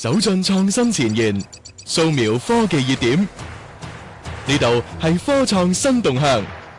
走進創新前沿，掃描科技熱點。呢度係科創新動向。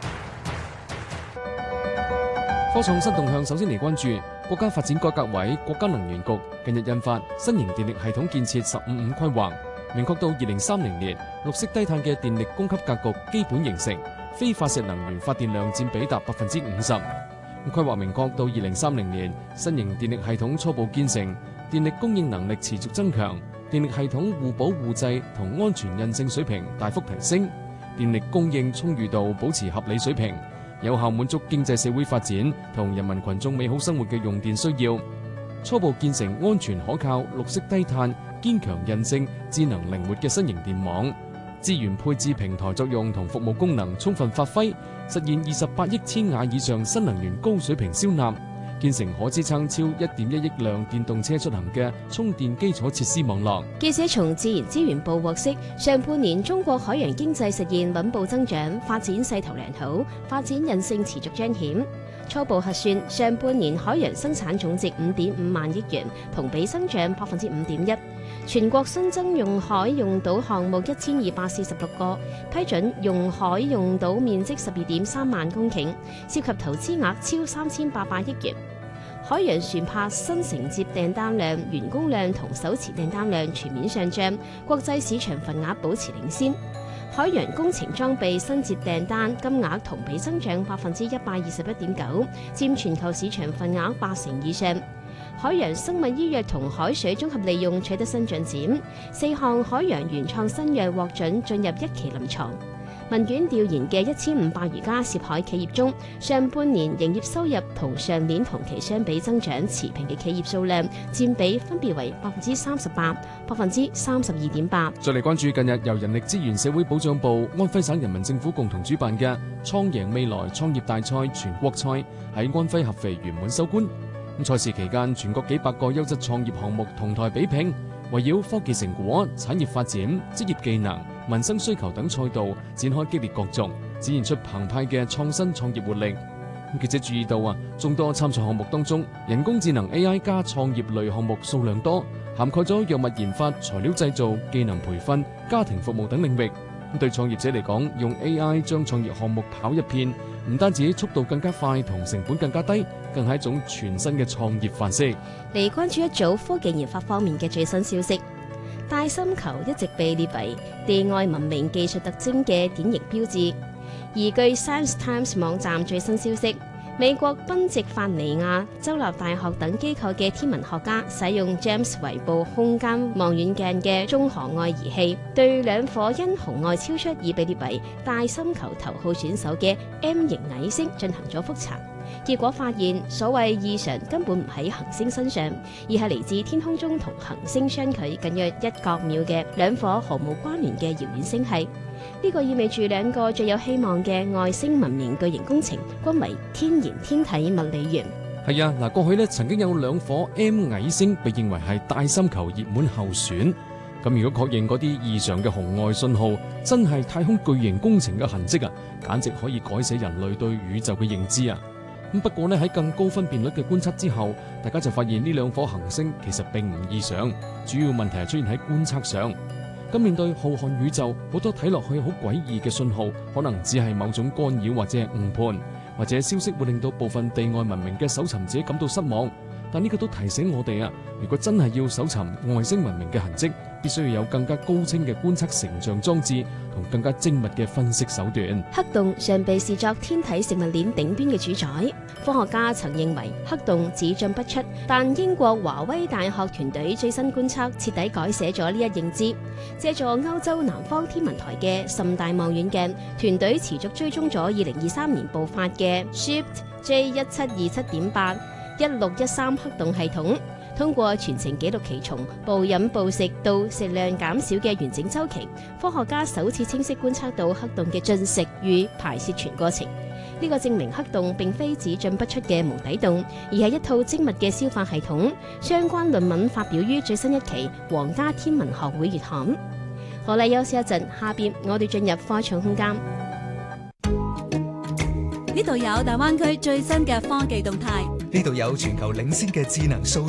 科創新動向首先嚟關注國家發展改革委國家能源局近日印發新型電力系統建設15+5規劃，明確到2030年綠色低碳嘅電力供給格局基本形成，非化石能源發電量佔比達50%。規劃明確到2030年新型電力系統初步建成，電力供應能力持續增強，電力系統互補互濟同安全韌性水平大幅提升，電力供應充裕度保持合理水平，有效滿足經濟社會發展同人民群眾美好生活嘅用電需要。初步建成安全可靠、綠色低碳、堅強韌性、智能靈活嘅新型電網，資源配置平台作用同服務功能充分發揮，實現28億千瓦以上新能源高水平銷納，建成可支撐超1.1億輛電動車出行嘅充電基礎設施網絡。 記者從自然資源部獲悉，上半年中國海洋經濟實現穩步增長，發展勢頭良好，發展韌性持續彰顯。初步核算，上半年海洋生產總值5.5萬億元，同比增長5.1%。全國新增用海用島項目1246個，批准用海用島面積12.3萬公頃，涉及投資額超3800億元。海洋船舶新承接訂單量、完工量同手持訂單量全面上漲，國際市場份額保持領先。海洋工程裝備新接訂單金額同比增長121.9%，佔全球市場份額80%以上。海洋生物醫藥同海水綜合利用取得新進展，4項海洋原創新藥獲准進入1期臨床。問卷調研嘅1500餘家涉海企業中，上半年營業收入同上年同期相比增長持平嘅企業數量佔比分別為38%、32.8%。 再嚟關注近日由人力資源社會保障部、安徽省人民政府共同主辦嘅創贏未來創業大賽全國賽喺安徽合肥圓滿收官。賽事期間，全國幾百個優質創業項目同台比拼，圍繞科技成果、產業發展、職業技能、民生需求等賽道展開激烈角逐，展現出澎湃嘅創新創業活力。記者注意到眾多參賽項目當中，人工智能 AI 加創業類項目數量多，涵蓋咗藥物研發、材料製造、技能培訓、家庭服務等領域。對創業者嚟講，用 AI 將創業項目跑一遍，唔單止速度更加快同成本更加低，更係一種全新嘅創業範式。 嚟關注一組科技研發方面嘅最新消息。大深球一直被列為地外文明技術特徵嘅典型標誌，而據 Science Times 網站最新消息，美國賓夕法尼亞州立大學等機構嘅天文學家使用 James 維布空間望遠鏡嘅中紅外儀器，對兩顆因紅外超出而被列為大深球頭號選手嘅 M 型矮星進行咗複查。結果發現，所謂異常根本唔喺行星身上，而係嚟自天空中同行星相距僅約1角秒嘅兩顆毫無關聯嘅遙遠星系。呢個意味住兩個最有希望嘅外星文明巨型工程均為天然天體物理園。 係啊，過去曾經有兩顆 M 矮星被認為係大深球熱門候選。咁如果確認嗰啲異常嘅紅外信號真係太空巨型工程嘅痕跡簡直可以改寫人類對宇宙嘅認知。不過喺更高分辨率嘅觀測之後，大家就發現呢兩顆行星其實並唔異常，主要問題係出現喺觀測上。咁面對浩瀚宇宙，好多睇落去好詭異嘅信號，可能只係某種干擾或者係誤判，或者消息會令到部分地外文明嘅搜尋者感到失望。但呢個都提醒我哋如果真係要搜尋外星文明嘅痕跡，必須要有更加高清嘅觀測成像裝置同更加精密嘅分析手段。 黑洞常被視作天體食物鏈頂端嘅主宰。科學家曾認為黑洞只進不出，但英國華威大學團隊最新觀測徹底改寫咗呢一認知。借助歐洲南方天文台嘅甚大望遠鏡，團隊持續追蹤咗2023年爆發嘅 Shift J1727.8 1613黑洞系統，通過全程記錄其從暴飲暴食到食量減少嘅完整周期，科學家首次清晰觀測到黑洞嘅進食與排泄全過程。呢個證明黑洞並非只進不出嘅無底洞，而係一套精密嘅消化系統。相關論文發表於最新一期《皇家天文學會月刊》。好啦，休息一陣，下邊我哋進入科創空間。 呢度有大灣區最新嘅科技動態， 呢度有全球領先嘅智能數